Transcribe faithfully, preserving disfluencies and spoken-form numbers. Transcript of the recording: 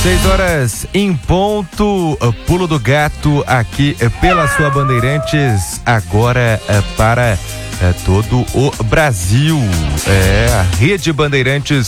Seis horas em ponto, Pulo do Gato aqui pela sua Bandeirantes, agora para todo o Brasil. É a Rede Bandeirantes